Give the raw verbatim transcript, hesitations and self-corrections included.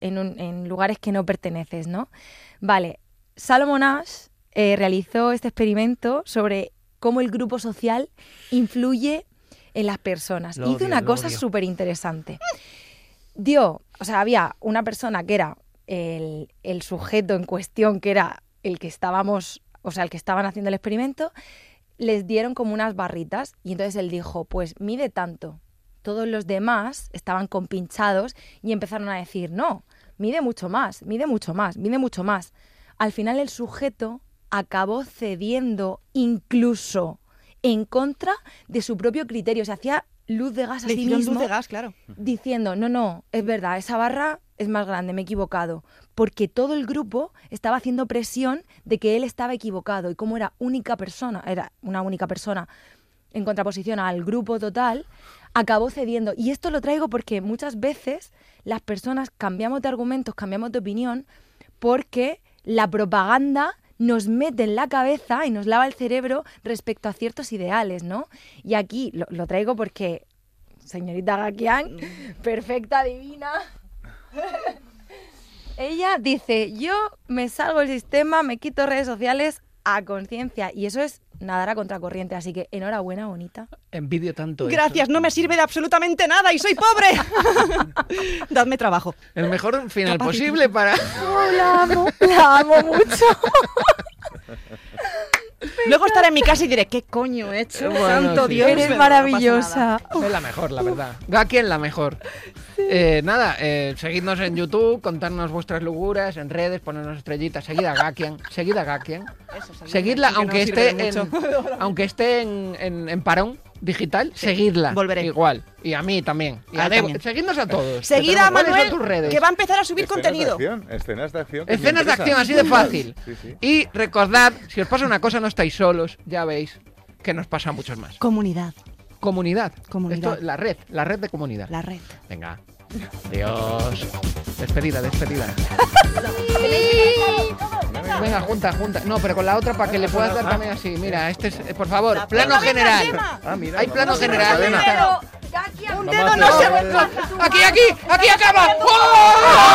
en, un, en lugares que no perteneces, ¿no? Vale, Salomon Asch eh, realizó este experimento sobre cómo el grupo social influye en las personas. Lo Hizo odio, una lo cosa odio. súper interesante. Dio, o sea, había una persona que era el, el sujeto en cuestión, que era el que estábamos, o sea, el que estaban haciendo el experimento, les dieron como unas barritas y entonces él dijo, pues mide tanto. Todos los demás estaban compinchados y empezaron a decir, no, mide mucho más, mide mucho más, mide mucho más. Al final el sujeto acabó cediendo incluso en contra de su propio criterio. Se hacía luz de gas a Le sí hicieron mismo, luz de gas, claro. diciendo, no, no, es verdad, esa barra es más grande, me he equivocado. Porque todo el grupo estaba haciendo presión de que él estaba equivocado. Y como era única persona, era una única persona en contraposición al grupo total, acabó cediendo. Y esto lo traigo porque muchas veces las personas cambiamos de argumentos, cambiamos de opinión, porque la propaganda nos mete en la cabeza y nos lava el cerebro respecto a ciertos ideales, ¿no? Y aquí lo, lo traigo porque, señorita Gakian, perfecta, divina, ella dice, yo me salgo del sistema, me quito redes sociales a conciencia, y eso es nadar a contracorriente, así que enhorabuena, bonita. Envidio tanto eso. Gracias, no me sirve de absolutamente nada y soy pobre. Dadme trabajo. El mejor final Capaz posible para... Oh, la amo, la amo mucho. Luego estaré en mi casa y diré, ¿qué coño he hecho? Bueno, Santo sí. Dios. Eres pero no pasa maravillosa. nada. Es la mejor, la verdad. Gakien la mejor. Eh, nada, eh, seguidnos en YouTube, contarnos vuestras locuras, en redes, ponernos estrellitas. Seguid a Gakien, seguid a Gakien. Eso, seguidme, Seguidla, sí que aunque no sirve esté, de en, mucho. aunque esté en, en, en parón digital, seguidla. volveré. Igual. Y a mí también. Y A a él Debo. también. Seguidnos a todos. Seguid Que a tenemos- ¿cuáles son Manuel, tus redes? que va a empezar a subir Escenas contenido. de acción, escenas de acción. que es mi Escenas de empresa. acción, así de fácil. Sí, sí. Y recordad, si os pasa una cosa, no estáis solos, ya veis que nos pasa a muchos más. Comunidad, Comunidad. Comunidad. Esto, la red, la red de comunidad. la red. Venga. Adiós. Despedida, despedida. Venga, junta, junta. No, pero con la otra para que le puedas dar también así. Mira, este es, eh, por favor, plano Venga, venga, general. Gemma. Ah, mira, Hay vamos plano a hacer general. una cadena. Venga. Un Vamos dedo a no hacer- se... Aquí, aquí, aquí acaba. ¡Oh!